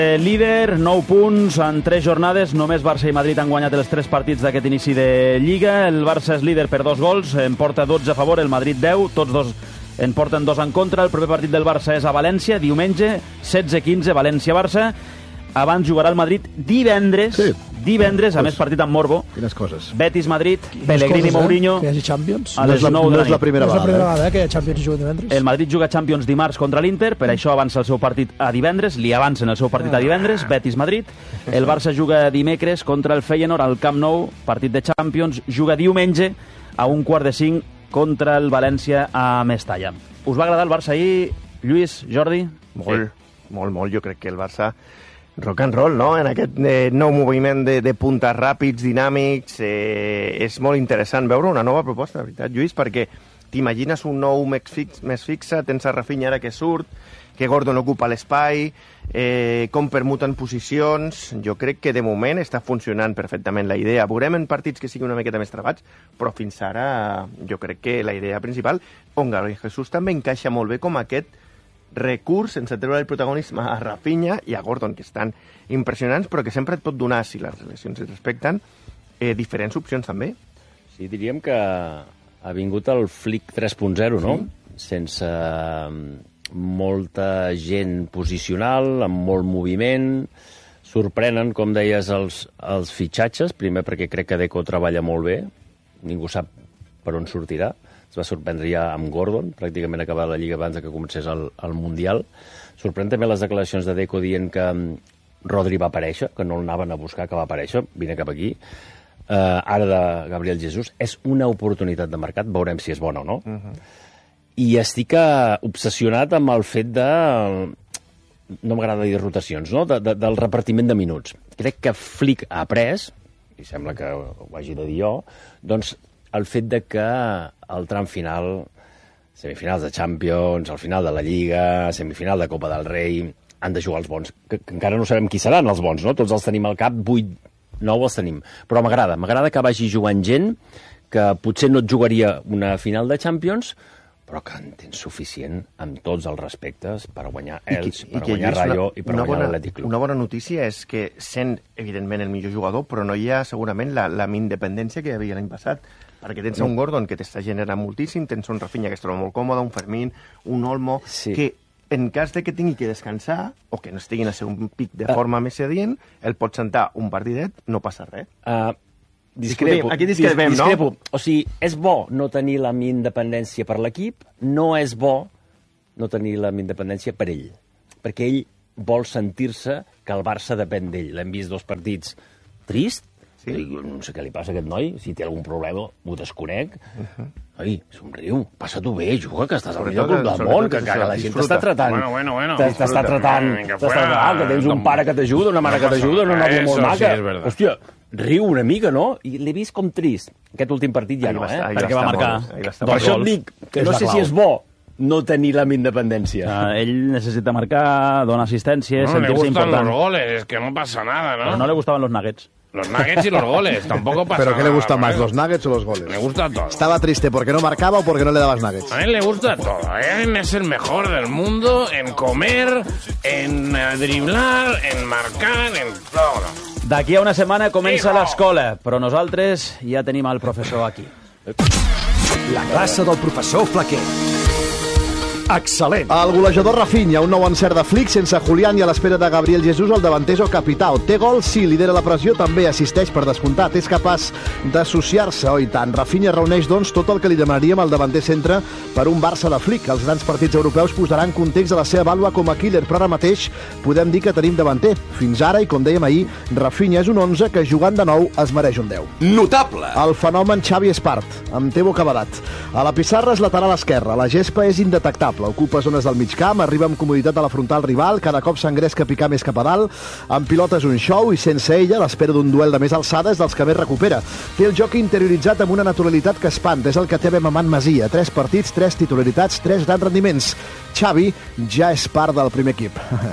líder, 9 punts en 3 jornades. Només Barça i Madrid han guanyat els 3 partits d'aquest inici de Lliga. El Barça és líder per 2 gols, en porta 12 a favor, el Madrid 10, tots dos en porten 2 en contra. El proper partit del Barça és a València, diumenge, 16-15, València-Barça. Abans jugarà el Madrid divendres, a més partit amb Morbo. Quines coses. Betis-Madrid, Pellegrini-Mourinho. Que hi hagi Champions. A les 9 de la nit. No és la primera vegada que hi ha Champions i juga divendres. El Madrid juga Champions dimarts contra l'Inter, per això avança el seu partit a divendres, li avancen el seu partit a divendres, Betis-Madrid. El Barça juga dimecres contra el Feyenoord al Camp Nou, partit de Champions, juga diumenge a 4:45 contra el València a Mestalla. Us va agradar el Barça ahir, Lluís, Jordi? Molt. Jo crec que el Barça rock and roll, no? En aquest nou moviment de puntes ràpids, dinàmics, és molt interessant veure una nova proposta, de veritat, Lluís, perquè t'imagines un nou més fixe, tens a Rafinha ara que surt, que Gordon ocupa l'espai, com permuten posicions. Jo crec que de moment està funcionant perfectament la idea. Veurem en partits que siguin una miqueta més trebats, però fins ara jo crec que la idea principal, on Gabriel Jesús també encaixa molt bé com aquest recurs sense treure el protagonisme a Rafinha i a Gordon, que estan impressionants, però que sempre et pot donar, si les relacions es respecten, diferents opcions també. Sí, diríem que ha vingut el Flick 3.0, no? Sense molta gent posicional, amb molt moviment. Sorprenen, com deies, els fitxatges, primer perquè crec que Deco treballa molt bé, ningú sap per on sortirà. Es va sorprendre ja amb Gordon, pràcticament acabar la Lliga abans que comencés el Mundial. Sorprèn també les declaracions de Deco dient que Rodri va aparèixer, que no l'anaven a buscar, que va aparèixer, vine cap aquí. Ara de Gabriel Jesús. És una oportunitat de mercat, veurem si és bona o no. I estic obsessionat amb el fet de... No m'agrada dir rotacions, no? Del repartiment de minuts. Crec que Flick ha après, i sembla que ho hagi de dir jo, doncs el fet de que al tram final, semifinals de Champions, al final de la Lliga, semifinal de Copa del Rei, han de jugar els bons, que encara no sabem qui seran els bons, no? Tots els tenim al cap, 8, 9 els tenim. Però m'agrada que vagi jugant gent que potser no et jugaria una final de Champions, però que en tens suficient amb tots els respectes per guanyar Elx, per guanyar Rayo i per guanyar l'Atlètic Club. Una bona notícia és que sent, evidentment, el millor jugador, però no hi ha segurament la independència que hi havia l'any passat, perquè tens un Gordon que t'està generant moltíssim, tens un Rafinha que es troba molt còmode, un Fermín, un Olmo, que en cas de que tingui que descansar o que no estiguin a ser un pic de forma més sedient, el pot sentar un partidet, no passa res. Aquí discrepem, no? O sigui, és bo no tenir la independència per l'equip, no és bo no tenir la independència per ell, perquè ell vol sentir-se que el Barça depèn d'ell. L'hem vist 2 partits trist, no sé què li passa a aquest noi, si té algun problema ho desconec. Ai, somriu, passa-t'ho bé, juga, que estàs al millor club del món, que la gent t'està tratant. T'està tratant, que tens un pare que t'ajuda, una mare que t'ajuda, una nòvia molt maca. Hòstia, riu una mica, no? I l'he vist com trist. Aquest últim partit ja no, perquè va marcar. Per això et dic que no sé si és bo no tenir la independència. Ell necesita marcar, donar assistència, sentir-se important. No le gustan los goles, es que no pasa nada, ¿no? Pero no le gustaban los nuggets. Los nuggets y los goles, tampoco pasa nada. ¿Pero qué le gusta más, los nuggets o los goles? Le gusta todo. ¿Estaba triste porque no marcaba o porque no le dabas nuggets? A él le gusta todo. Él es el mejor del mundo en comer, en driblar, en marcar, en todo. D'aquí a una setmana comença l'escola, però nosaltres ja tenim el professor aquí. La classe del professor Flaquer. Excel·lent. El golejador Rafinha, un nou encert de Flick sense Julián i a l'espera de Gabriel Jesús, el davanter o capità. Té gol, sí, lidera la pressió, també assisteix per descomptat. És capaç d'associar-se, oi tant. Rafinha reuneix, doncs, tot el que li demanaríem al davanter centre per un Barça de Flick. Els grans partits europeus posaran context a la seva vàlua com a killer, però ara mateix podem dir que tenim davanter. Fins ara, i com dèiem ahir, Rafinha és un 11 que jugant de nou es mereix un 10. Notable. El fenomen Xavi Espart, amb Tebo Cavadat. A la pissarra és lateral esquerra, la gespa és indetectable. Ocupa zones del mig camp, arriba amb comoditat a la frontal rival, cada cop s'engresca a picar més cap a dalt, amb pilota és un show i sense ella l'espera d'un duel de més alçada és dels que més recupera. Té el joc interioritzat amb una naturalitat que espanta, és el que té Mamant Masia. 3 partits, 3 titularitats, 3 grans rendiments. Xavi ja és part del primer equip.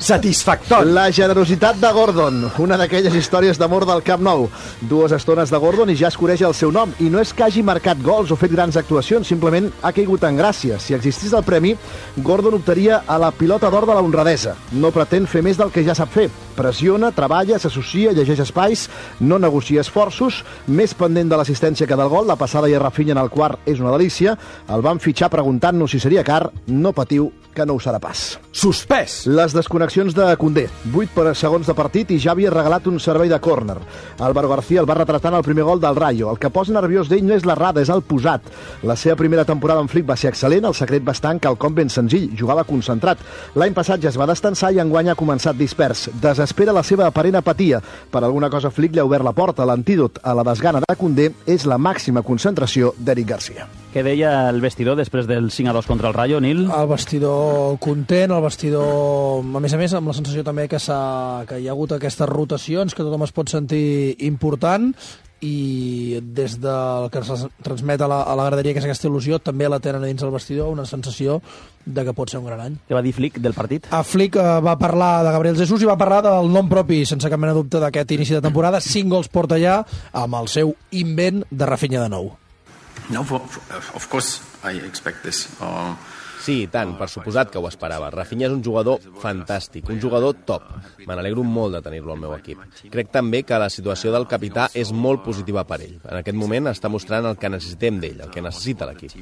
satisfactori. La generositat de Gordon, una d'aquelles històries d'amor del Camp Nou. 2 estones de Gordon i ja es coneix el seu nom. I no és que hagi marcat gols o fet grans actuacions, simplement ha caigut en gràcia. Si existís el premi, Gordon optaria a la pilota d'or de la honradesa. No pretén fer més del que ja sap fer. Pressiona, treballa, s'associa, llegeix espais, no negocia esforços, més pendent de l'assistència que del gol. La passada i Rafinha en el quart és una delícia. El van fitxar preguntant-nos si seria car. No patiu, que no ho serà pas. Suspès. Les desconnexions de Koundé. 8 segons de partit i ja havia regalat un servei de córner. Álvaro García el va retratant el primer gol del Rayo. El que posa nerviós d'ell no és l'errada, és el posat. La seva primera temporada en Flick va ser excel·lent, el secret va estar en quelcom ben senzill, jugava concentrat. L'any passat ja es va destensar i enguany ha començat dispers. Desespera la seva aparent apatia. Per alguna cosa Flick li ha obert la porta. L'antídot a la desgana de Koundé és la màxima concentració d'Eric Garcia. Què deia el vestidor després del 5-2 contra el Rayo, Nil? El vestidor content, el vestidor... A més, amb la sensació també que hi ha hagut aquestes rotacions, que tothom es pot sentir important, i des del que es transmet a la graderia, que és aquesta il·lusió, també la tenen dins del vestidor, una sensació de que pot ser un gran any. Què va dir Flick del partit? Flick va parlar de Gabriel Jesús i va parlar del nom propi, sense cap mena de dubte, d'aquest inici de temporada. 5 gols porta ja amb el seu invent de Rafinha de nou. No, of course I expect this. Sí, tant, per suposat que ho esperava. Rafinha és un jugador fantàstic, un jugador top. Me n'alegro molt de tenir-lo al meu equip. Crec també que la situació del capità és molt positiva per ell. En aquest moment està mostrant el que necessitem d'ell, el que necessita l'equip.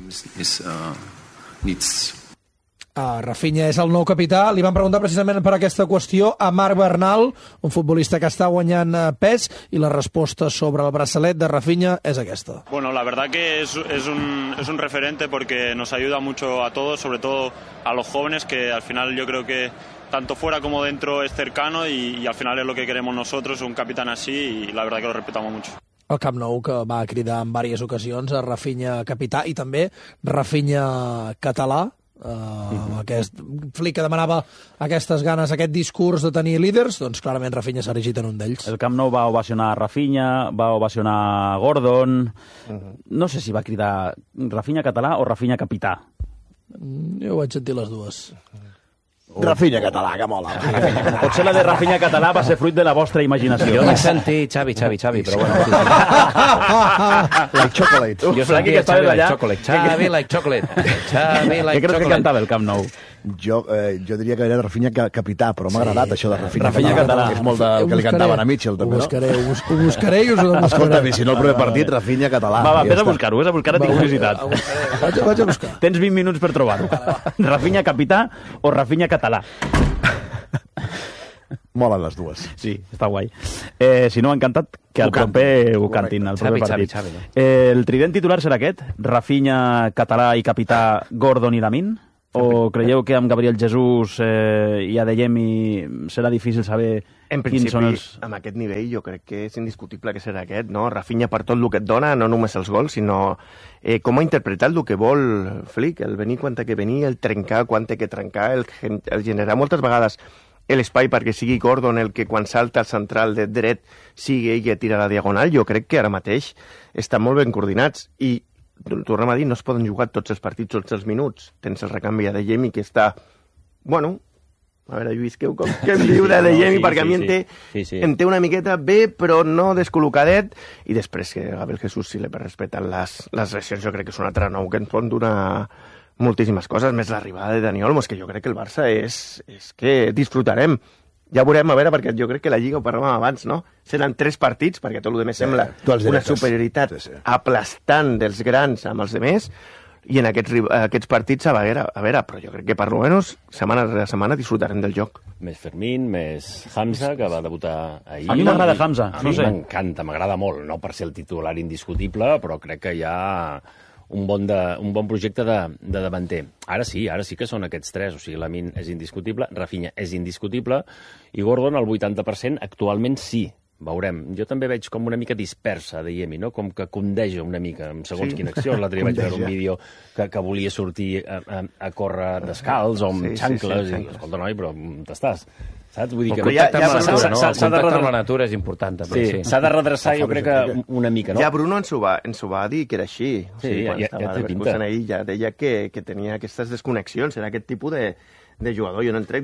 Rafinha és el nou capità. Li van preguntar precisament per aquesta qüestió a Marc Bernal, un futbolista que està guanyant pes, i la resposta sobre el braçalet de Rafinha és aquesta. Bueno, la verdad que es un referente porque nos ayuda mucho a todos, sobre todo a los jóvenes, que al final yo creo que tanto fuera como dentro es cercano y al final es lo que queremos nosotros, un capitán así, y la verdad que lo respetamos mucho. El Camp Nou, que va cridar en diverses ocasions a Rafinha capità i també Rafinha català. Aquest Flick que demanava aquestes ganes, aquest discurs de tenir líders, doncs clarament Rafinha s'ha erigit en un d'ells. El Camp Nou va ovacionar Rafinha, va ovacionar Gordon. No sé si va cridar Rafinha català o Rafinha capità. Jo vaig sentir les dues. Rafinha català, que mola. Potser la de Rafinha català va ser fruit de la vostra imaginació. Jo vaig sentir Xavi, però bueno. Like chocolate. Jo sentia Xavi like chocolate. Xavi like chocolate. Xavi like Què creus que cantava el Camp Nou? Jo diria que era Rafinha capità, però m'ha agradat això de Rafinha català. És molt del que li cantaven a Mitchell, també, no? Ho buscaré i us ho demostraré. Escolta, si no el primer partit, Rafinha català. Va, vés a buscar-ho, tinc curiositat. Vaig a buscar. Tens 20 minuts per trobar-ho. Rafinha capità o Rafinha català? Molen les dues. Sí, està guai. Si no, encantat que el proper ho cantin, el proper partit. Xavi, no? El trident titular serà aquest? Rafinha català i capità, Gordon i Lamin? O creieu que amb Gabriel Jesús i Adeyemi serà difícil saber quins són els... Amb aquest nivell jo crec que és indiscutible que serà aquest, no? Rafinha per tot el que et dona, no només els gols, sinó com ha interpretat el que vol Flick, el venir quan té que venir, el trencar quan té que trencar, el generar moltes vegades l'espai perquè sigui Gordon el que quan salta al central de dret sigui ell que tira la diagonal. Jo crec que ara mateix estan molt ben coordinats i tornem a dir, no es poden jugar tots els partits, tots els minuts. Tens el recanvi de Yemi que està... Bueno, a veure, Lluís, què em diu de Yemi? Perquè a mi em té una miqueta bé, però no descol·locadet. I després que Gabriel Jesús, si li respeten les lesions, jo crec que és un altre nou que ens pot donar moltíssimes coses, més l'arribada de Dani Olmo, és que jo crec que el Barça és que disfrutarem. Ja veurem, a veure, perquè jo crec que la Lliga, ho parlàvem abans, no? Seran 3 partits, perquè tot el demés sembla una superioritat aplastant dels grans amb els demés, i en aquests partits, a veure, però jo crec que per almenys setmana rere setmana disfrutarem del joc. Més Fermín, més Hamza, que va debutar ahir. A mi m'agrada Hamza, no sé. M'encanta, m'agrada molt, no per ser el titular indiscutible, però crec que hi ha un bon projecte de davanter. Ara sí que són aquests 3, o sigui, Lamin és indiscutible, Rafinha és indiscutible, i Gordon al 80% actualment sí. Veurem. Jo també veig com una mica dispersa de Yemi, no? Com que condeja una mica, amb segons quina acció. L'altre dia vaig veure un vídeo que volia sortir a córrer descalç o amb xancles. I, escolta, noi, però t'estàs? Saps? Vull dir que el contacte amb la natura és important, també. Sí, s'ha de redreçar, jo crec que una mica, no? Ja Bruno ens ho va dir, que era així. Sí, ja té pinta. Ja deia que tenia aquestes desconnexions, era aquest tipus de jugador. Jo no entrec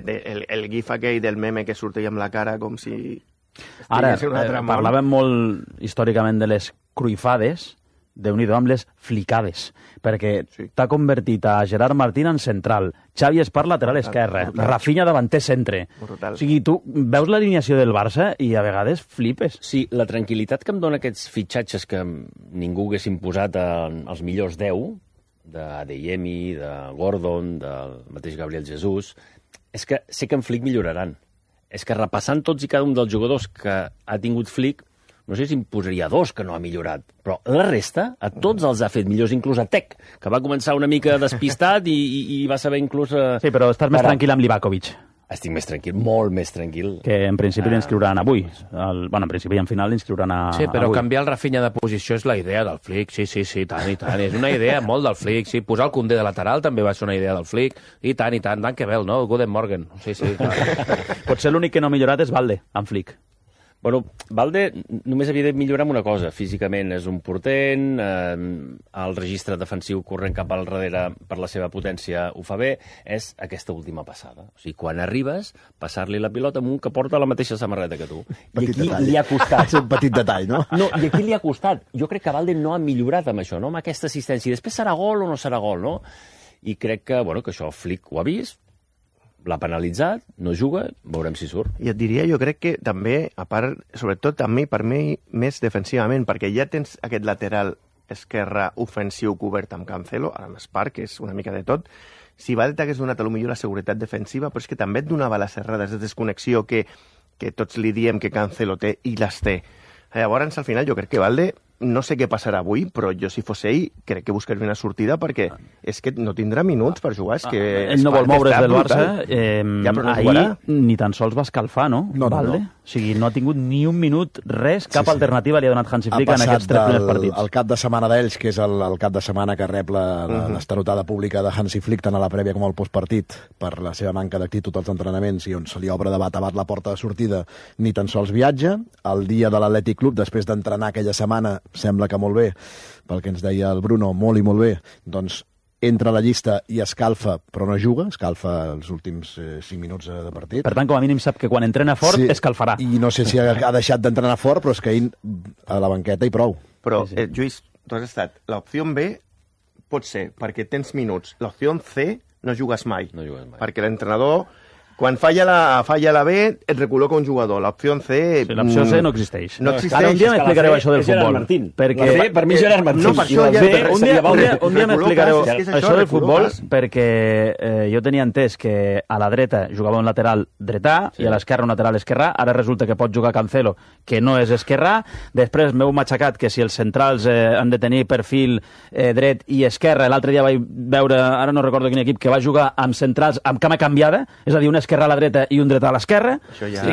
el gif aquell del meme que sortia amb la cara com si... Ara, parlàvem molt històricament de les cruifades, Déu-n'hi-do amb les flicades, perquè t'ha convertit a Gerard Martín en central, Xavi Espart lateral esquerre, Rafinha davanter centre. O sigui, tu veus l'alineació del Barça i a vegades flipes. Sí, la tranquil·litat que em dona aquests fitxatges que ningú hagués imposat als millors 10, d'Adeyemi, de Gordon, del mateix Gabriel Jesús, és que sé que en Flick milloraran. És que repassant tots i cada un dels jugadors que ha tingut Flick, no sé si em posaria 2 que no ha millorat, però la resta, a tots els ha fet millors, inclús a Tec, que va començar una mica despistat i va saber inclús... Sí, però estàs més tranquil amb Livakovic. Estic més tranquil, molt més tranquil. Que en principi l'inscriuran avui. En principi i en final l'inscriuran avui. Sí, però canviar el Rafinha de posició és la idea del Flick, sí, tant i tant. És una idea molt del Flick, sí. Posar el Koundé de lateral també va ser una idea del Flick, i tant, que vel, no? Guten Morgen. Sí. Potser l'únic que no ha millorat és Valde, amb Flick. Bueno, Valde només havia de millorar amb una cosa. Físicament és un portent, el registre defensiu corrent cap al darrere per la seva potència ho fa bé, és aquesta última passada. O sigui, quan arribes, passar-li la pilota amb un que porta la mateixa samarreta que tu. I aquí li ha costat. És un petit detall, no? No, i aquí li ha costat. Jo crec que Valde no ha millorat amb això, no? Amb aquesta assistència. I després serà gol o no serà gol, no? I crec que això Flick ho ha vist, l'ha penalitzat, no juga, veurem si surt. I et diria, jo crec que també, a part, sobretot també per mi, més defensivament, perquè ja tens aquest lateral esquerre ofensiu cobert amb Cancelo, ara amb Espart, que és una mica de tot. Si Valde t'hagués donat potser la seguretat defensiva, però és que també et donava les errades de desconnexió que tots li diem que Cancelo té i les té. Llavors, al final, jo crec que Valde, no sé què passarà avui, però jo, si fos ell, crec que buscaria una sortida perquè és que no tindrà minuts per jugar. És que ell no vol moure's del Barça. Ahir ni tan sols va escalfar, no? Valde? O sigui, no ha tingut ni un minut, res, cap alternativa li ha donat Hansi Flick en aquests 3 primers partits. El cap de setmana d'ells, que és el cap de setmana que rep l'estarotada pública de Hansi Flick, tant a la prèvia com al postpartit, per la seva manca d'actitud als entrenaments i on se li obre de bat a bat la porta de sortida, ni tan sols viatja. El dia de l'Atlètic Club, després d'entrenar aquella setmana, sembla que molt bé, pel que ens deia el Bruno, molt i molt bé, doncs entra a la llista i escalfa, però no juga, escalfa els últims 5 minuts de partit. Per tant, com a mínim sap que quan entrena fort escalfarà. I no sé si ha deixat d'entrenar fort, però és que ell a la banqueta i prou. Però, Lluís, tu has estat... L'opció B pot ser perquè tens minuts. L'opció C no jugues mai. No jugues mai. Perquè l'entrenador... Quan falla la B, et recol·loca un jugador. L'opció C... Sí, l'opció C no existeix. No existeix. Ara un dia m'explicareu això del futbol. Perquè... La C, per mi, Gerard Martín. No, per això un dia m'explicareu això del futbol, perquè jo tenia entès que a la dreta jugava un lateral dretà i a l'esquerra un lateral esquerrà. Ara resulta que pot jugar Cancelo, que no és esquerrà. Després m'heu matxacat que si els centrals han de tenir perfil dret i esquerra. L'altre dia vaig veure, ara no recordo quin equip, que va jugar amb centrals amb cama canviada, és a dir, una esquerra a la dreta i un dret a l'esquerra. Això ja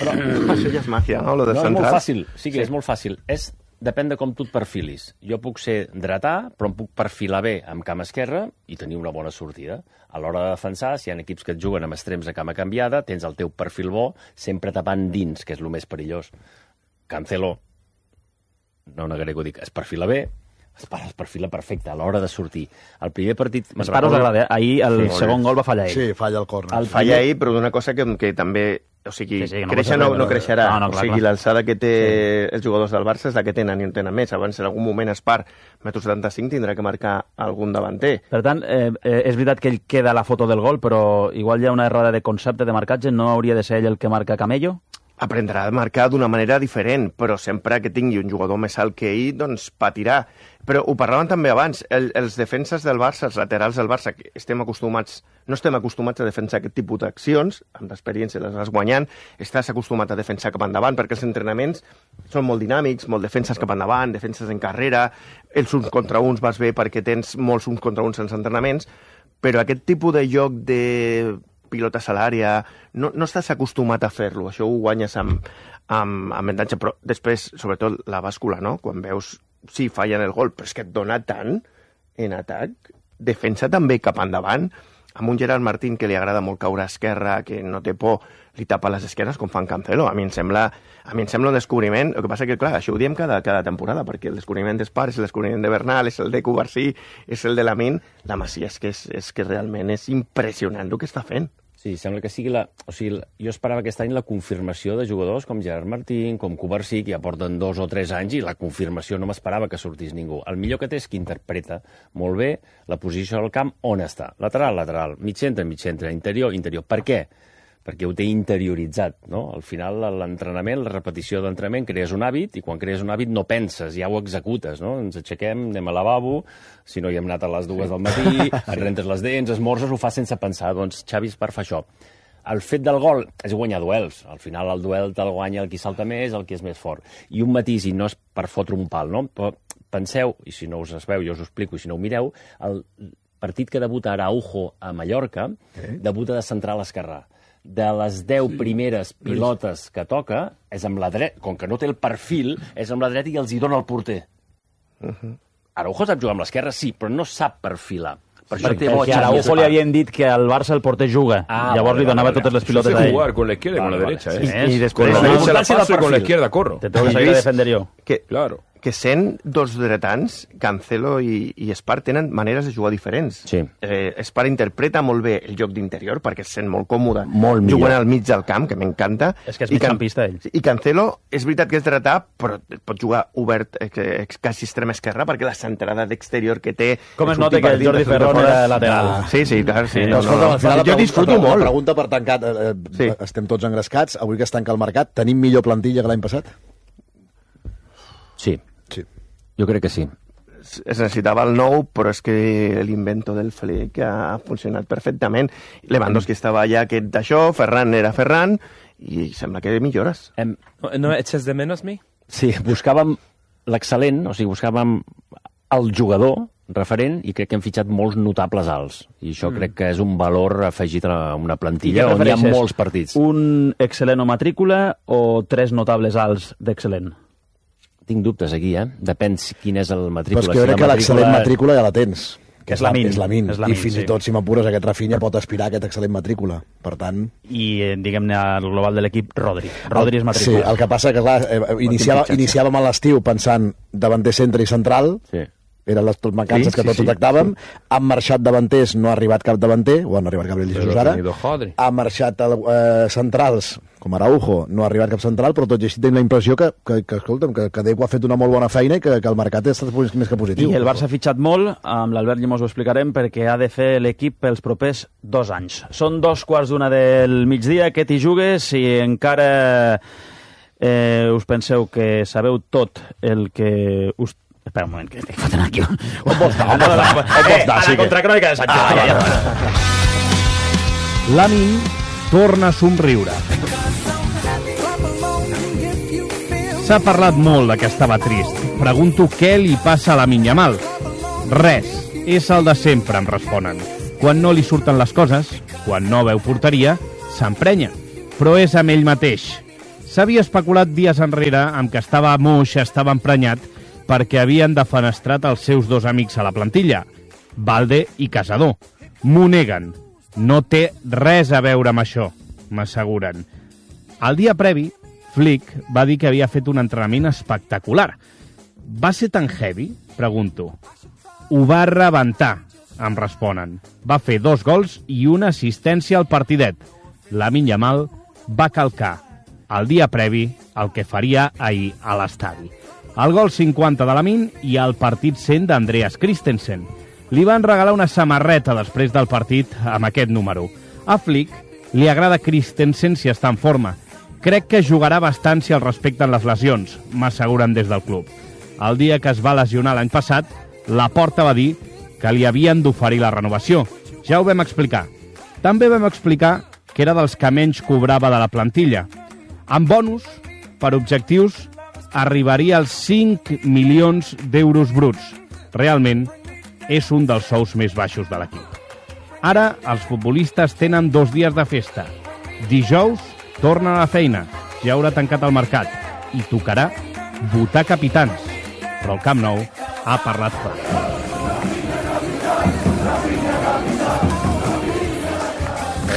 és màgia, no? Lo de és molt fàcil. Sí que és molt fàcil. Depèn de com tu et perfilis. Jo puc ser dretà, però em puc perfilar bé amb cama esquerra i tenir una bona sortida. A l'hora de defensar, si hi ha equips que et juguen amb extrems a cama canviada, tens el teu perfil bo, sempre tapant dins, que és el més perillós. Cancelo, no negaré que ho dic, es perfila bé, es perfila perfecte a l'hora de sortir. El primer partit... Esparo us agrada. Ahir el segon gol va fallar ell. Sí, falla el córner. El falla ell, però d'una cosa que també... O sigui, créixer no creixerà. O sigui, l'alçada que té els jugadors del Barça és la que tenen i en tenen més. Abans, en algun moment, Espart, 1,75 m, tindrà que marcar algun davanter. Per tant, és veritat que ell queda a la foto del gol, però igual hi ha una errada de concepte de marcatge. No hauria de ser ell el que marca Camello? Aprendrà a marcar d'una manera diferent, però sempre que tingui un jugador més alt que ell, doncs patirà. Però ho parlàvem també abans, els defenses del Barça, els laterals del Barça, que no estem acostumats a defensar aquest tipus d'accions, amb l'experiència les vas guanyant, estàs acostumat a defensar cap endavant, perquè els entrenaments són molt dinàmics, molt defenses cap endavant, defenses en carrera, els uns contra uns vas bé perquè tens molts uns contra uns en entrenaments, però aquest tipus de joc de pilotes a l'àrea, no estàs acostumat a fer-lo, això ho guanyes amb avantatge, però després, sobretot, la bàscula, no? Quan veus, sí, fallen el gol, però és que et dona tant en atac, defensa també cap endavant, amb un Gerard Martín que li agrada molt caure a esquerra, que no té por, li tapa les esquerres com fan Cancelo. A mi em sembla un descobriment. El que passa que, clar, això ho diem cada temporada, perquè el descobriment d'Espar és el descobriment de Bernal, és el de Cubarsí, és el de Lamine. La Masia és que realment és impressionant el que està fent. Sí, sembla que sigui jo esperava aquest any la confirmació de jugadors com Gerard Martín, com Cubarsí, que ja porten 2 o 3 anys, i la confirmació no m'esperava que sortís ningú. El millor que té és que interpreta molt bé la posició del camp on està. Lateral, mig centre, interior. Per què? Perquè ho té interioritzat, no? Al final, l'entrenament, la repetició d'entrenament, crees un hàbit, i quan crees un hàbit no penses, ja ho executes, no? Ens aixequem, anem al lavabo, si no hi hem anat a les 2 del matí, et rentes les dents, esmorzes, ho fas sense pensar. Doncs Xavi és per fer això. El fet del gol és guanyar duels. Al final el duel te'l guanya el qui salta més, el qui és més fort. I un matís, i no és per fotre un pal, no? Però penseu, i si no us es veu, jo us ho explico, i si no ho mireu, el partit que debuta Araujo a Mallorca, debuta de central esquerrà. De les 10 primeres pilotes que toca, és amb la dreta, com que no té el perfil, és amb la dreta i els hi dona el porter. Araujo sap jugar amb l'esquerra, sí, però no sap perfilar. Per això té Perquè a Araujo li havien dit que al Barça el porter juga. Llavors li donava totes les pilotes a ell. Jugar con la izquierda y con la derecha, Y después con la derecha la paso y con la izquierda corro. Te tengo que salir a defender yo. Claro. Que sent dos dretans, Cancelo i Espar, tenen maneres de jugar diferents. Sí. Espar interpreta molt bé el joc d'interior, perquè es sent molt còmode millor. jugant al mig del camp, que m'encanta. És que és migcampista, ell. I Cancelo, és veritat que és dretà, però pot jugar obert, quasi extrema esquerra, perquè la centrada d'exterior que té... Com es nota que el Jordi Ferrón era lateral. Sí, clar, sí. Jo disfruto molt. La pregunta per tancat, estem tots engrescats, avui que es tanca el mercat, tenim millor plantilla que l'any passat? Sí. Jo crec que sí. Es necessitava el nou, però és que l'invento del Flick ha funcionat perfectament. Lewandowski estava allà d'això, Ferran era Ferran, i sembla que millores. ¿No echas de menos mi? Sí, buscàvem l'excel·lent, o sigui, buscàvem el jugador referent, i crec que hem fitxat molts notables alts. I això crec que és un valor afegit a una plantilla on hi ha molts partits. Un excel·lent o matrícula o 3 notables alts d'excel·lent? Tinc dubtes aquí, Depèn quin és el matrícula. Però és que jo crec que l'excel·lent matrícula ja la tens. Que és Lamine. I fins i tot, si m'apures, aquest Rafinha pot aspirar a aquest excel·lent matrícula. Per tant... I, diguem-ne, al global de l'equip, Rodri. Rodri és matrícula. Sí, el que passa que, clar, iniciàvem a l'estiu pensant davanter, centre i central. Sí. Eren les mancances que tots detectàvem. Han marxat davanters, no ha arribat cap davanter, o han arribat Gabriel Jesus ara. Ha marxat centrals, com Araujo, no ha arribat cap central, però tot i així tenim la impressió que Deco ha fet una molt bona feina i que el mercat ha estat més que positiu. I el Barça ha fitxat molt, amb l'Albert Llimós ho explicarem, perquè ha de fer l'equip pels propers 2 anys. Són 2:15 del migdia, que t'hi jugues, i encara us penseu que sabeu tot el que us... Espera un moment, que estic fotent aquí. On vols anar? A la contracrònica de Sancho. Lamine torna a somriure. S'ha parlat molt que estava trist. Pregunto què li passa a Lamine Yamal. Res, és el de sempre, em responen. Quan no li surten les coses, quan no veu porteria, s'emprenya. Però és amb ell mateix. S'havia especulat dies enrere amb que estava moix, estava emprenyat, perquè havien defenestrat els seus 2 amics a la plantilla, Valde i Casador. M'ho neguen. No té res a veure amb això, m'asseguren. El dia previ, Flick va dir que havia fet un entrenament espectacular. Va ser tan heavy? Pregunto. Ho va rebentar, em responen. Va fer 2 gols i una assistència al partidet. Lamine Yamal va calcar el dia previ el que faria ahir a l'estadi. El gol 50 de Lamine i el partit 100 d'Andreas Christensen. Li van regalar una samarreta després del partit amb aquest número. A Flick li agrada Christensen si està en forma. Crec que jugarà bastant si el respecten les lesions, m'asseguren des del club. El dia que es va lesionar l'any passat, Laporta va dir que li havien d'oferir la renovació. Ja ho vam explicar. També vam explicar que era dels que menys cobrava de la plantilla. Amb bonus, per objectius, arribaria als 5 milions d'euros bruts. Realment, és un dels sous més baixos de l'equip. Ara, els futbolistes tenen 2 dies de festa. Dijous, tornen a la feina. Ja haurà tancat el mercat. I tocarà votar capitans. Però el Camp Nou ha parlat fort.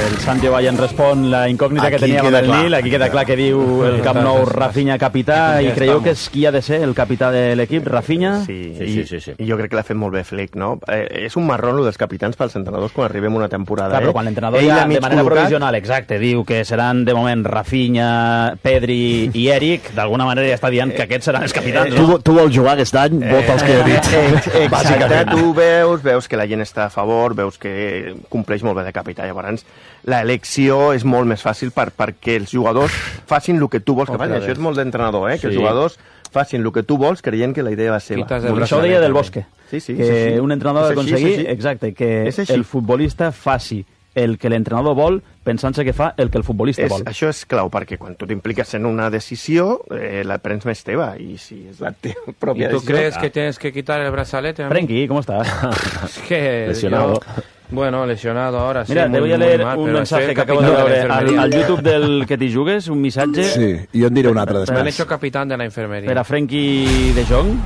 El Santi Valle respon la incògnita que tenia amb el Nil. Aquí queda clar que diu el Camp Nou Rafinha capità, i creieu que és qui ha de ser el capità de l'equip, Rafinha? Sí. I jo crec que l'ha fet molt bé Flick, no? És un marrón, dels capitans pels entrenadors quan arribem una temporada. Clar, però quan l'entrenador ja de manera provisional, exacte, diu que seran de moment Rafinha, Pedri i Eric, d'alguna manera ja està dient que aquests seran els capitans, no? Tu vols jugar aquest any, vota els que he dit. Exacte, tu veus que la gent està a favor, veus que compleix molt bé de capità, llavors l'elecció és molt més fàcil perquè els jugadors facin el que tu vols que facin. Això és molt d'entrenador, que els jugadors facin el que tu vols creient que la idea va seva. Això ho deia Del Bosque, que un entrenador ha d'aconseguir, exacte, que el futbolista faci el que l'entrenador vol pensant-se que fa el que el futbolista vol. Això és clau, perquè quan tu t'impliques en una decisió, la prens més teva, i si és la teva pròpia decisió... ¿Y tú crees que tienes que quitar el brazalete? Frenkie, ¿cómo estás? Es que... Lesionado. Bueno, lesionado ahora, sí. Mira, te voy a leer un mensaje que acabo de veure al YouTube del que t'hi jugues, un missatge... Sí, i jo en diré un altre després. Me han hecho capitán de la enfermería. Per a Frenkie de Jong,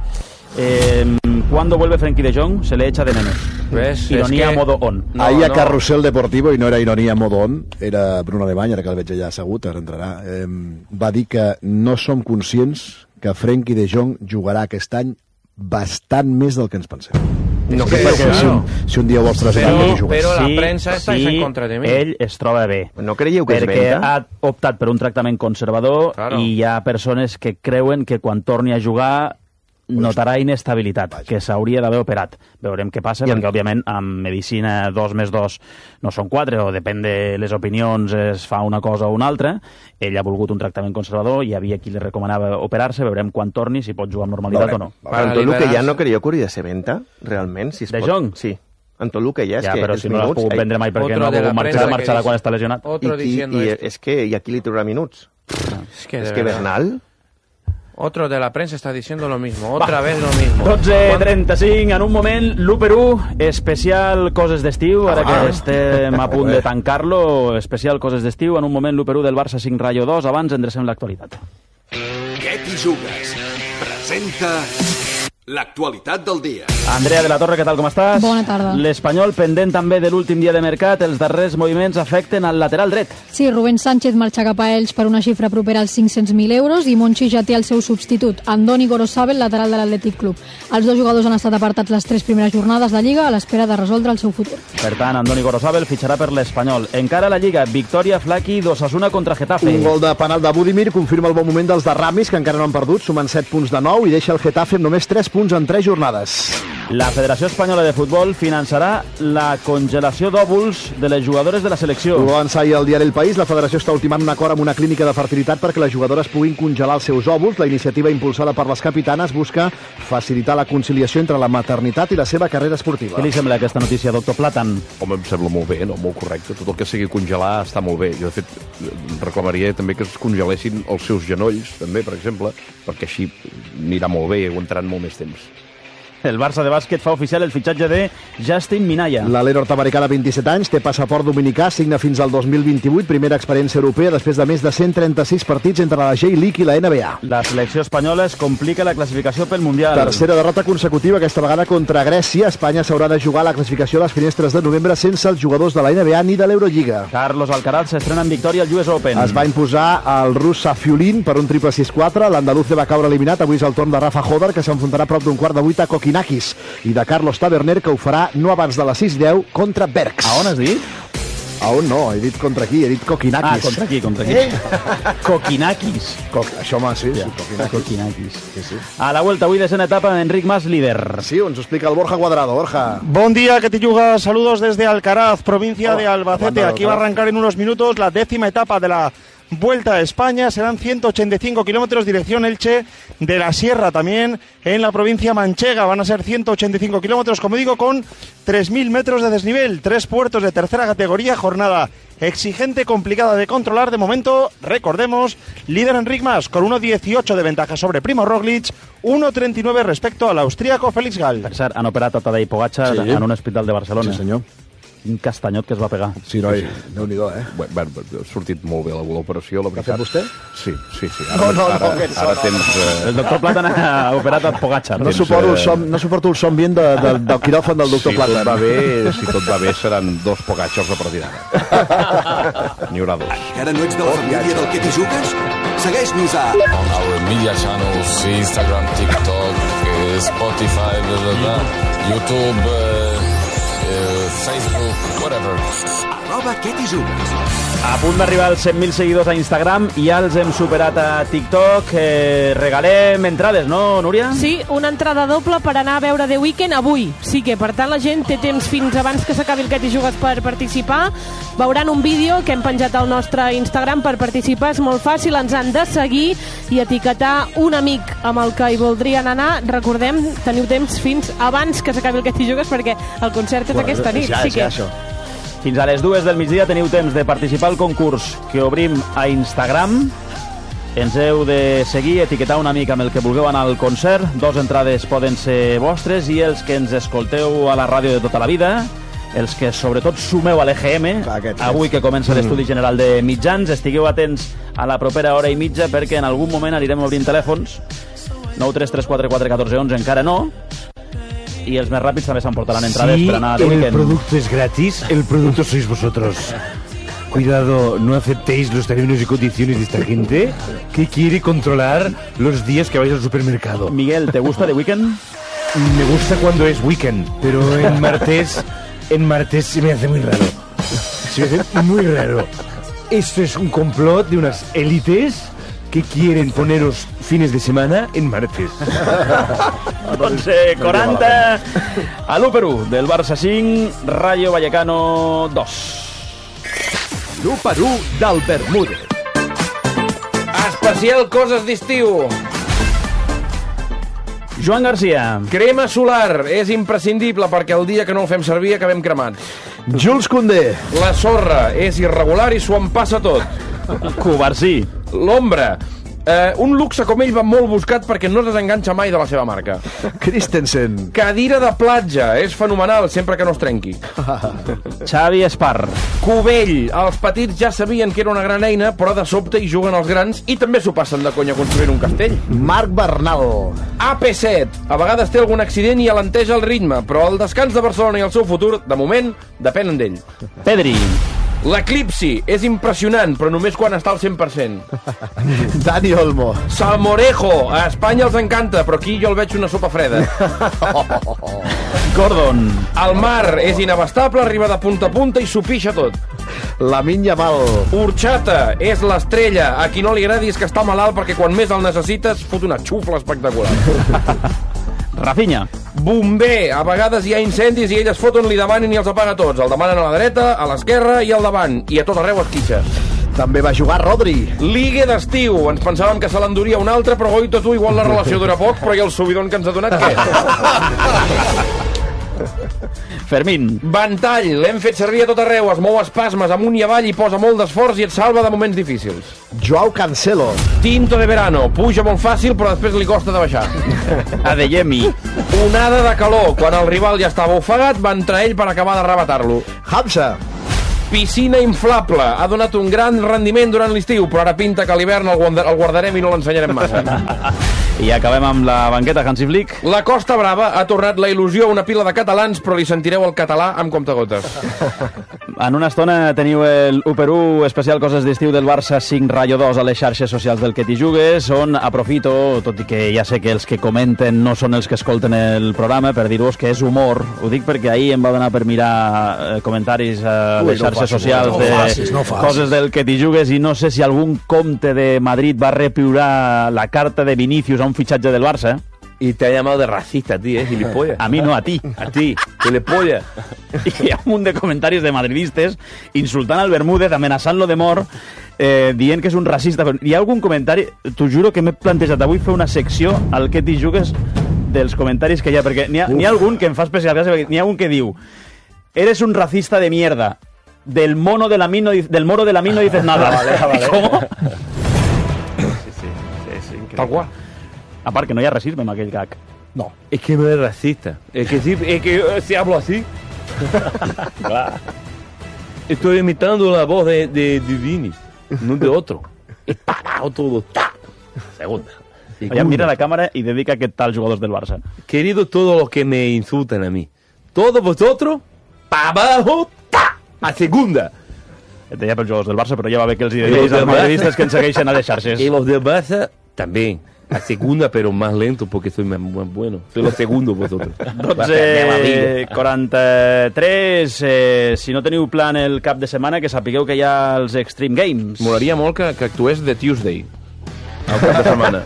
¿cuándo vuelve Frenkie de Jong? Se le echa de menos. ¿Ves? Ironía modo on. Ahir a Carrusel Deportivo, i no era ironia modo on, era Bruno Alemany, ara que el veig allà assegut, ara entrarà, va dir que no som conscients que Frenkie de Jong jugarà aquest any bastant més del que ens pensem. No creo que si un dia vols traslladar que jugues. Però la premsa està en contra de mi. Ell es troba bé. No creieu que és perquè venta? ha optat per un tractament conservador, i hi ha persones que creuen que quan torni a jugar notarà inestabilitat, que s'hauria d'haver operat. Veurem què passa, perquè òbviament amb medicina 2 més 2 no són 4, o depèn de les opinions es fa una cosa o una altra. Ell ha volgut un tractament conservador, hi havia qui li recomanava operar-se, veurem quan torni, si pot jugar amb normalitat o no. En tot el que ja no creieu que hauria de ser venta, realment? Si es de pot... Jong? Sí. En tot el que ja és que... però si no l'has pogut vendre mai perquè no ha volgut marxar quan està lesionat. I és que i aquí li traurà minuts. Es que Bernal... Otro de la prensa está diciendo lo mismo, otra vez lo mismo. 12:35, en un moment, l'1-1, especial coses d'estiu, ara que estem a punt de tancar-lo, especial coses d'estiu, en un moment l'1-1 del Barça 5 Rayo 2, abans endrecem l'actualitat. Què t'hi jugues? Presenta l'actualitat del dia. Andrea de la Torre, què tal, com estàs? Bona tarda. L'Espanyol, pendent també de l'últim dia de mercat, els darrers moviments afecten al lateral dret. Sí, Rubén Sánchez marxa cap a Elx per una xifra propera als 500.000 euros i Monchi ja té el seu substitut, Andoni Gorosabel, lateral de l'Atlètic Club. Els dos jugadors han estat apartats les 3 primeres jornades de Lliga a l'espera de resoldre el seu futur. Per tant, Andoni Gorosabel fitxarà per l'Espanyol. Encara a la Lliga, victòria Flaqui d'Osasuna contra Getafe. Un gol de penal de Budimir confirma el bon moment dels de Ramis, que encara no han perdut, sumen 7 punts de 9 i deixa el Getafe amb només 3 punts en 3 jornades. La Federació Espanyola de Futbol finançarà la congelació d'òvuls de les jugadores de la selecció. Ho va avançar ahir al diari El País. La Federació està ultimant un acord amb una clínica de fertilitat perquè les jugadores puguin congelar els seus òvuls. La iniciativa impulsada per les capitanes busca facilitar la conciliació entre la maternitat i la seva carrera esportiva. Què li sembla aquesta notícia, doctor Platan? Home, em sembla molt bé, no? Molt correcte. Tot el que sigui congelar està molt bé. Jo, de fet, reclamaria també que es congelessin els seus genolls, també, per exemple, perquè així anirà molt bé i aguantaran molt més temps. El Barça de bàsquet fa oficial el fitxatge de Justin Minaya. L'alero nord-americà de 27 anys té passaport dominicà, signa fins al 2028, primera experiència europea després de més de 136 partits entre la J-League i la NBA. La selecció espanyola es complica la classificació pel Mundial. Tercera derrota consecutiva, aquesta vegada contra Grècia. Espanya s'haurà de jugar la classificació a les finestres de novembre sense els jugadors de la NBA ni de l'Eurolliga. Carlos Alcaraz s'estrena en victòria al US Open. Es va imposar el rus Safiulin per un triple 6-4. L'andaluz va caure eliminat. Avui és el torn de Rafa Hodar, que s'enfrontarà a prop d'un quart de 8 a Kokinakis, i de Carlos Taverner, que ho farà no abans de les 6:10 contra Bergs. A on has dit? A on no, he dit contra qui, he dit Kokinakis. Ah, contra qui. Kokinakis. Això, home, sí, Kokinakis. Sí. A la vuelta, avui desena etapa, Enric Mas, líder. Sí, ens ho explica el Borja Cuadrado. Borja. Buen día, que te yuga. Saludos desde Alcaraz, provincia de Albacete. Aquí va a arrancar en unos minutos la 10ª etapa de la Vuelta a España. Serán 185 kilómetros dirección Elche de la Sierra, también en la provincia manchega. Van a ser 185 kilómetros, como digo, con 3.000 metros de desnivel, 3 puertos de tercera categoría, jornada exigente, complicada de controlar. De momento, recordemos, líder Enric Mas con 1.18 de ventaja sobre Primo Roglic, 1.39 respecto al austríaco Félix Gall. Per cert, han operat a Tadej Pogačar en un hospital de Barcelona. Sí, senyor. Quin castanyot que es va pegar. Sí, noi, Déu-n'hi-do, Bueno, ha sortit molt bé l'operació, la veritat. L'ha fet vostè? Sí. No, Ara tens... El doctor Platan ha operat a Pogacar. No suporto el som ambient del quiròfan del doctor Platan. Si tot va bé, seran 2 Pogachars a partir d'ara. N'hi haurà 2. Encara no ets de la família del que t'hi jugues? Segueix-nos a... On our media channels, Instagram, TikTok, Spotify, YouTube, Facebook, whatever. Què t'hi jugues? A punt d'arribar als 100.000 seguidors a Instagram, ja els hem superat a TikTok. Regalem entrades, no, Núria? Sí, una entrada doble per anar a veure The Weeknd avui. Sí que, per tant, la gent té temps fins abans que s'acabi el que t'hi jugues per participar. Veuran un vídeo que hem penjat al nostre Instagram per participar. És molt fàcil, ens han de seguir i etiquetar un amic amb el que hi voldrien anar. Recordem, teniu temps fins abans que s'acabi el que t'hi jugues perquè el concert és aquesta nit. Fins a les 2 del migdia teniu temps de participar al concurs que obrim a Instagram. Ens heu de seguir, etiquetar un amic amb el que vulgueu anar al concert. 2 entrades poden ser vostres i els que ens escolteu a la ràdio de tota la vida, els que sobretot sumeu a l'EGM, avui que comença l'Estudi General de Mitjans, estigueu atents a la propera hora i mitja perquè en algun moment anirem obrint telèfons. 933441411 encara no, y els més ràpids també s'emportaran entrades per anar a The Weeknd. El producto es gratis, el producto sois vosotros. Cuidado, no aceptéis los términos y condiciones de esta gente que quiere controlar los días que vais al supermercado. Miguel, ¿te gusta The Weeknd? Me gusta cuando es weekend, pero en martes se me hace muy raro. Se me hace muy raro. Esto es un complot de unas élites que quieren poneros fines de semana en martes. Doncs 40 a l'1-1 del Barça 5, Rayo Vallecano 2. L'1-1 del Bermúdez. Especial coses d'estiu. Joan Garcia. Crema solar és imprescindible perquè el dia que no el fem servir acabem cremats. Jules Koundé. La sorra és irregular i s'ho empassa tot. Covarsí. L'ombra. Un luxe com ell va molt buscat perquè no es desenganxa mai de la seva marca. Christensen. Cadira de platja. És fenomenal sempre que no es trenqui. Xavi Espar. Cubell. Els petits ja sabien que era una gran eina, però de sobte hi juguen els grans i també s'ho passen de conya construint un castell. Marc Bernal. AP7. A vegades té algun accident i alenteja el ritme, però el descans de Barcelona i el seu futur, de moment, depenen d'ell. Pedri. L'eclipsi és impressionant, però només quan està al 100%. Dani Olmo. Salmorejo. A Espanya els encanta, però aquí jo el veig una sopa freda. Gordon. El mar és inabastable, arriba de punta a punta i s'ho pixa tot. Lamine Yamal. Horchata és l'estrella. A qui no li agradi és que està malalt perquè quan més el necessites fot una xufla espectacular. Rafinha. Bomber. A vegades hi ha incendis i elles foten-li davant i ni els apaga tots. El demanen a la dreta, a l'esquerra i al davant. I a tot arreu es quitxa. També va jugar Rodri. Ligue d'estiu. Ens pensàvem que se l'enduria un altre, però goita tu, igual la relació dura poc, però i el subidon que ens ha donat, què? Fermín. Ventall. L'hem fet servir a tot arreu. Es mou espasmes amunt i avall i posa molt d'esforç i et salva de moments difícils. Joao Cancelo. Tinto de verano. Puja molt fàcil, però després li costa de baixar. Adeyemi. Onada de calor. Quan el rival ja estava ofegat, va entrar ell per acabar d'arrebatar-lo. Hamza. Piscina inflable. Ha donat un gran rendiment durant l'estiu, però ara pinta que a l'hivern el guardarem i no l'ensenyarem massa. I acabem amb la banqueta Hansi Flick. La Costa Brava ha tornat la il·lusió a una pila de catalans, però li sentireu el català amb comptagotes. En una estona teniu el 1-1 especial coses d'estiu del Barça 5 Rayo 2 a les xarxes socials del que t'hi jugues, on aprofito, tot i que ja sé que els que comenten no són els que escolten el programa, per dir-vos que és humor. Ho dic perquè ahir em va donar per mirar comentaris a les xarxes socials de coses del que t'hi jugues i no sé si algun compte de Madrid va repiurar la carta de Vinícius a un fitxatge del Barça. Y te ha llamado de racista a ti, gilipollas. A mí no, a ti. A ti, gilipollas. I hi ha un munt de comentaris de madridistes insultant al Bermúdez, amenaçant-lo de mort, dient que és un racista. Hi ha algun comentari, t'ho juro que m'he plantejat avui fer una secció al que t'hi jugues dels comentaris que hi ha, perquè n'hi ha algun que em fa especial gràcia, perquè n'hi ha un que diu: eres un racista de mierda, del moro de la mino dices nada. Vale. ¿Cómo? Sí, tal cual. A part que no hi ha racisme en aquell gag. No. Es que no es racista. Es que sí, es que si hablo así. Clar. Estoy imitando la voz de Vini, no de otro. He parado todo. Segunda. Aviam, mira la càmera i dedica aquest tal jugadors del Barça. Querido todos los que me insultan a mí, todos vosotros, pa' abajo, ta, a segunda. Et deia pels jugadors del Barça, però ja va bé que els ideis als madridistes que ens segueixen a les xarxes. Y los del Barça también. A segunda, pero más lento, porque soy más bueno. Soy los segundos vosotros. 12:43. Si no teniu plan el cap de setmana, que sapigueu que hi ha els Extreme Games. Molaria molt que actués de Tuesday. El cap de setmana.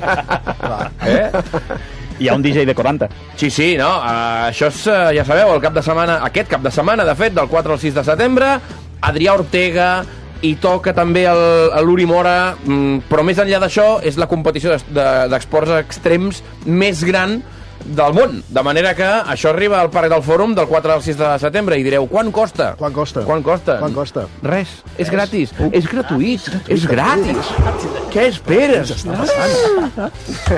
Hi ha un DJ de 40. Sí, no, això és, ja sabeu, el cap de setmana, aquest cap de setmana, de fet, del 4 al 6 de setembre, Adrià Ortega, i toca també l'Uri Mora, però més enllà d'això és la competició d'esports extrems més gran del món, de manera que això arriba al Parc del Fòrum del 4 al 6 de setembre i direu, quant costa? Quant costa? Res, és gratis, és gratuït, és gratis. Què esperes? Està passant.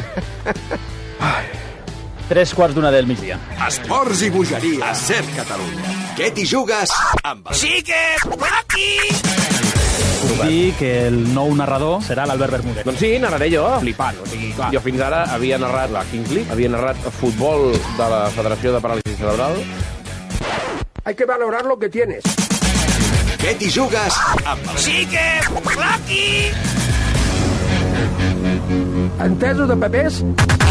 3:15 del migdia. Esports i bogeria a Ser Catalunya. Què t'hi jugues amb el... Xiques, aquí! Dir que el nou narrador serà l'Albert Bermúdez. Doncs sí, narraré jo. Flipant, o sigui, clar. Jo fins ara havia narrat la Kings League, havia narrat futbol de la Federació de Paràlisi Cerebral. Hay que valorar lo que tienes. Què t'hi jugues amb el... Xiques, aquí! Entesos de papers?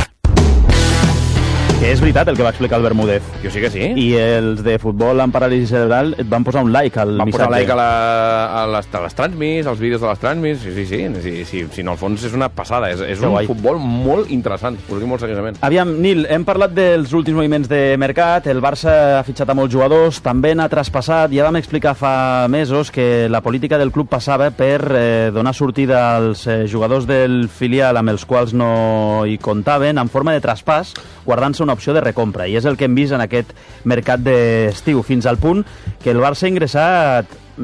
Que és veritat el que va explicar el Bermúdez. Jo sí que sí. I els de futbol amb paràlisi cerebral et van posar un like al missatge. Van posar like a les transmis, als vídeos de les transmis. Sí. En el fons és una passada. És un futbol molt interessant. Us ho dic molt seriosament. Aviam, Nil, hem parlat dels últims moviments de mercat. El Barça ha fitxat a molts jugadors. També n'ha traspassat. Ja vam explicar fa mesos que la política del club passava per donar sortida als jugadors del filial amb els quals no hi comptaven en forma de traspàs, guardant-se una opció de recompra, i és el que hem vist en aquest mercat d'estiu, fins al punt que el Barça ha ingressat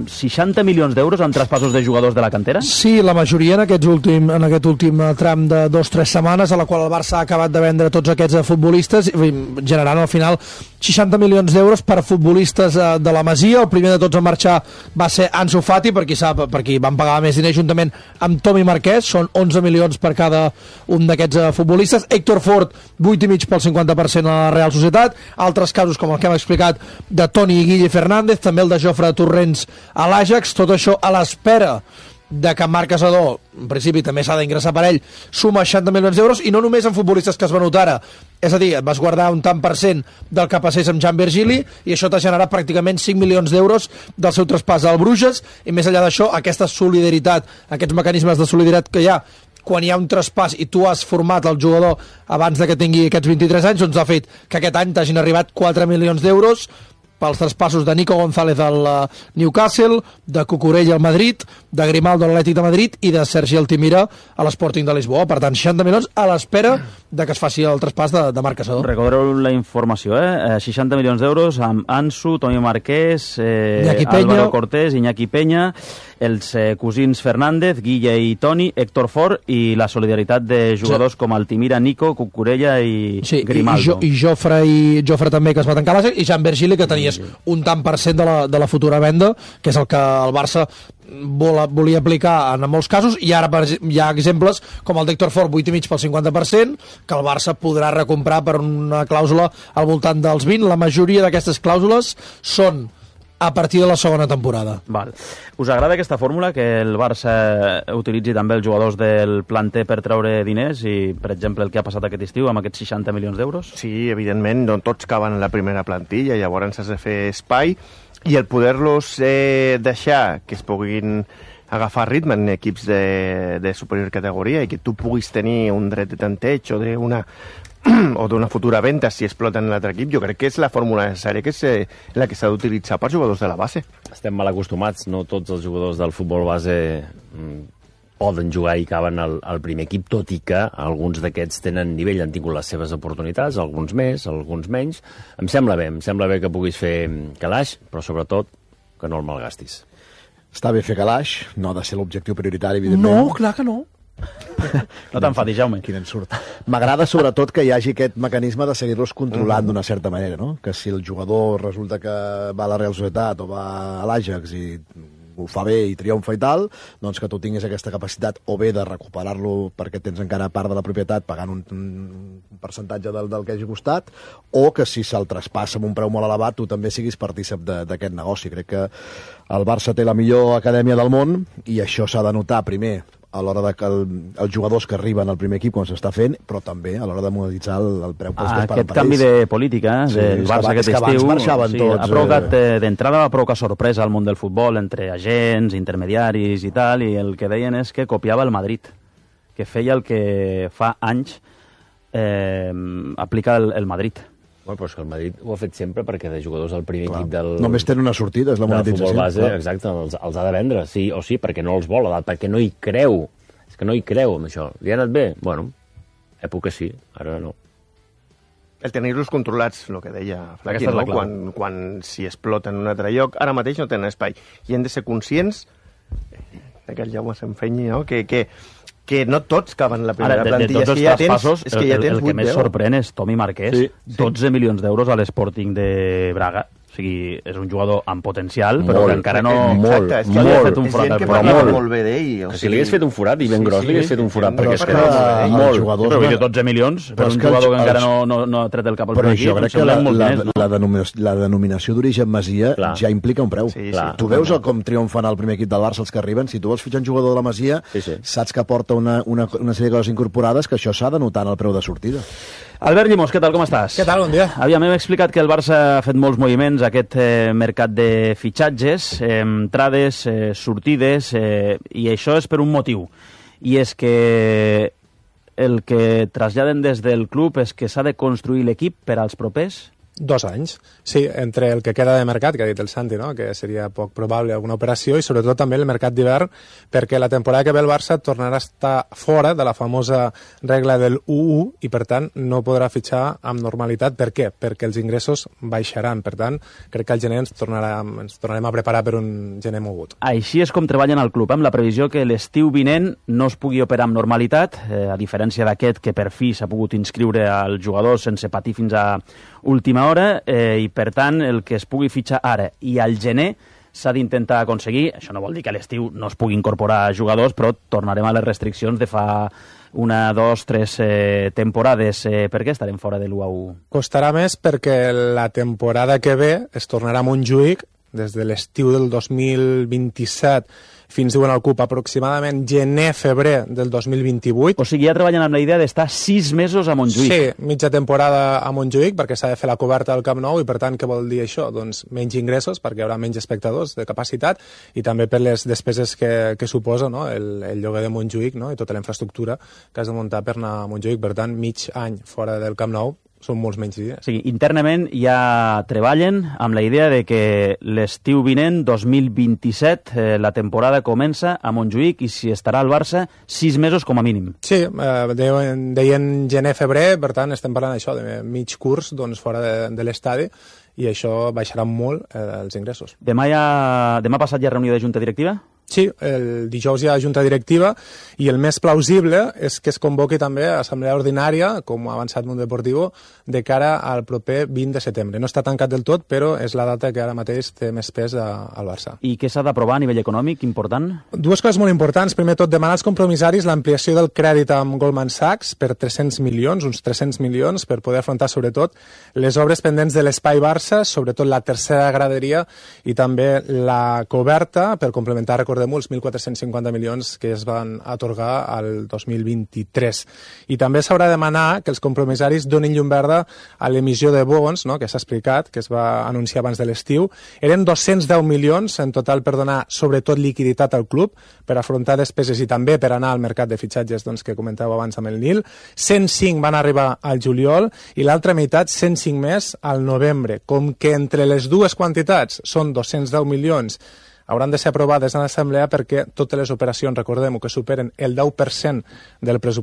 60 milions d'euros en traspassos de jugadors de la cantera? Sí, la majoria en aquest últim tram de 2 o 3 setmanes, a la qual el Barça ha acabat de vendre tots aquests futbolistes, generant al final 60 milions d'euros per futbolistes de la Masia. El primer de tots a marxar va ser Ansu Fati, per qui van pagar més diners juntament amb Tomi Marquès, són 11 milions per cada un d'aquests futbolistes. Héctor Ford, 8,5 pel 50% a la Real Societat. Altres casos, com el que hem explicat, de Toni i Guille Fernández, també el de Jofre Torrents a l'Ajax. Tot això a l'espera de que Marc Casador, en principi també s'ha d'ingressar per ell, suma 60 milions d'euros, i no només en futbolistes que es venut ara, és a dir, et vas guardar un tant per cent del que passés amb Jan Virgili, i això t'ha generat pràcticament 5 milions d'euros del seu traspàs al Bruges, i més enllà d'això, aquesta solidaritat, aquests mecanismes de solidaritat que hi ha quan hi ha un traspàs i tu has format el jugador abans de que tingui aquests 23 anys, doncs ha fet que aquest any t'hagin arribat 4 milions d'euros pels traspassos de Nico González al Newcastle, de Cucurella al Madrid, de Grimaldo a l'Atlètic de Madrid i de Sergi Altimira a l'Sporting de Lisboa. Per tant, 60 milions a l'espera de que es faci el traspàs de Marc Casador. Recordeu la informació, 60 milions d'euros amb Ansu, Toni Marquès, Álvaro Cortés, Iñaki Peña, els cosins Fernández, Guille i Toni, Héctor Ford, i la solidaritat de jugadors com Altimira, Nico, Cucurella i Grimaldo. I Jofre també, que es va tancar l'Ajax, i Jan Virgili, que tenies un tant per cent de la futura venda, que és el que el Barça volia aplicar en molts casos, i ara hi ha exemples com el d'Héctor Ford, 8,5 pel 50%, que el Barça podrà recomprar per una clàusula al voltant dels 20. La majoria d'aquestes clàusules són a partir de la segona temporada. Val. Us agrada aquesta fórmula, que el Barça utilitzi també els jugadors del planter per treure diners, i, per exemple, el que ha passat aquest estiu amb aquests 60 milions d'euros? Sí, evidentment, no tots caben en la primera plantilla, llavors has de fer espai, i el poder-los deixar que es puguin agafar ritme en equips de superior categoria i que tu puguis tenir un dret de tanteig o d'una futura venda si exploten l'altre equip, jo crec que és la fórmula necessària, que és la que s'ha d'utilitzar per jugadors de la base. Estem mal acostumats, no tots els jugadors del futbol base poden jugar i caben al primer equip, tot i que alguns d'aquests tenen nivell, han tingut les seves oportunitats, alguns més, alguns menys. Em sembla bé que puguis fer calaix, però sobretot que no el malgastis. Està bé fer calaix, no ha de ser l'objectiu prioritari, evidentment. No, clar que no. No t'enfadis, Jaume. Quin ensurt. M'agrada sobretot que hi hagi aquest mecanisme de seguir-los controlant d'una certa manera, no? Que si el jugador resulta que va a la Real Societat o va a l'Ajax i ho fa bé i triomfa i tal, doncs que tu tinguis aquesta capacitat o bé de recuperar-lo perquè tens encara part de la propietat pagant un percentatge del que hagi costat, o que si se'l traspassa amb un preu molt elevat tu també siguis partícip d'aquest negoci. Crec que el Barça té la millor acadèmia del món i això s'ha de notar primer a l'hora de que els jugadors que arriben al primer equip quan s'està fent, però també a l'hora de monetitzar el preu que es té per aquest canvi de política del Barça aquest estiu ha provocat d'entrada va provocar sorpresa al món del futbol entre agents, intermediaris i tal, i el que deien és que copiava el Madrid, que feia el que fa anys aplica el Madrid. Bueno, però és que el Madrid ho ha fet sempre perquè de jugadors al primer equip del... Només tenen una sortida, és la monetització. Futbol base, exacte, els ha de vendre, sí o sí, perquè no els vol, perquè no hi creu. És que no hi creu, amb això. Li ha anat bé? Bueno, època sí, ara no. El tenir-los controlats, el que deia Flaqui, no? Quan s'hi exploten en un altre lloc, ara mateix no tenen espai. I hem de ser conscients que el Jaume s'emfenyi, no? Que no tots caben en la primera plantilla. De tots els traspassos, el que més sorprèn és Tomi Marquès, 12 milions d'euros a l'Sporting de Braga. O sigui, és un jugador amb potencial, però que encara no... Exacte, és que li ha fet un forat. Que parlava molt bé d'ell. Si li hagués fet un forat, i ben gros, li hagués fet un forat, perquè és que molt. Però 12 milions per un jugador que encara no ha tret el cap al primer equip. Però jo crec que la denominació d'origen Masia ja implica un preu. Tu veus com triomfen al primer equip del Barça els que arriben, si tu vols fitxar un jugador de la Masia, saps que porta una sèrie de coses incorporades que això s'ha de notar en el preu de sortida. Albert Llimós, què tal, com estàs? Què tal, bon dia. Aviam, hem explicat que el Barça ha fet molts moviments aquest mercat de fitxatges, entrades, sortides, i això és per un motiu. I és que el que traslladen des del club és que s'ha de construir l'equip per als propers 2 anys. Sí, entre el que queda de mercat, que ha dit el Santi, no? Que seria poc probable alguna operació, i sobretot també el mercat d'hivern, perquè la temporada que ve el Barça tornarà a estar fora de la famosa regla del 1-1 i, per tant, no podrà fitxar amb normalitat. Per què? Perquè els ingressos baixaran. Per tant, crec que al gener ens tornarem a preparar per un gener mogut. Així és com treballen al club, amb la previsió que l'estiu vinent no es pugui operar amb normalitat, a diferència d'aquest que per fi s'ha pogut inscriure al jugador sense patir fins a última hora, i per tant el que es pugui fitxar ara i al gener s'ha d'intentar aconseguir. Això no vol dir que a l'estiu no es pugui incorporar jugadors, però tornarem a les restriccions de fa 1, 2, 3 temporades. Per què estarem fora de l'1-1? Costarà més perquè la temporada que ve es tornarà a Montjuïc des de l'estiu del 2027 fins, diuen al CUP, aproximadament gener-febrer del 2028. O sigui, ja treballen amb la idea d'estar 6 mesos a Montjuïc. Sí, mitja temporada a Montjuïc, perquè s'ha de fer la coberta del Camp Nou, i per tant, què vol dir això? Doncs menys ingressos, perquè hi haurà menys espectadors de capacitat, i també per les despeses que suposa, no? el lloguer de Montjuïc, no? I tota la infraestructura que has de muntar per anar a Montjuïc. Per tant, mig any fora del Camp Nou són molts menys dies. Sí, internament ja treballen amb la idea de que l'estiu vinent, 2027, la temporada comença a Montjuïc i s'hi estarà al Barça 6 mesos com a mínim. Sí, deien gener-febrer, per tant estem parlant d'això, de mig curs fora de l'estadi, i això baixarà molt els ingressos. Demà passat hi ha reunió de junta directiva? Sí, el dijous hi ha junta directiva i el més plausible és que es convoqui també assemblea ordinària, com ha avançat Mundo Deportivo, de cara al proper 20 de setembre. No està tancat del tot, però és la data que ara mateix té més pes al Barça. I què s'ha d'aprovar a nivell econòmic important? 2 coses molt importants. Primer tot, demanar als compromissaris l'ampliació del crèdit amb Goldman Sachs per 300 milions, uns 300 milions, per poder afrontar sobretot les obres pendents de l'Espai Barça, sobretot la tercera graderia i també la coberta, per complementar, recordem-ho, els 1.450 milions que es van atorgar al 2023. I també s'haurà de demanar que els compromissaris donin llum verda a l'emissió de bons, no?, que s'ha explicat, que es va anunciar abans de l'estiu. Eren 210 milions en total per donar sobretot liquiditat al club, per afrontar despeses i també per anar al mercat de fitxatges que comentàveu abans amb el Nil. 105 van arribar al juliol i l'altra meitat, 105 més, al novembre. Com que entre les dues quantitats són 210 milions, hauran de ser aprovades en l'assemblea perquè totes les operacions, recordem-ho, que superen el 10% del pressupost